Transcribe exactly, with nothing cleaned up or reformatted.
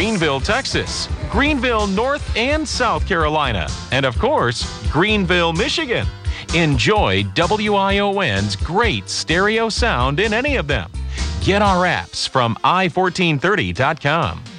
Greenville, Texas, Greenville, North and South Carolina, and of course, Greenville, Michigan. Enjoy W I O N's great stereo sound in any of them. Get our apps from i fourteen thirty dot com.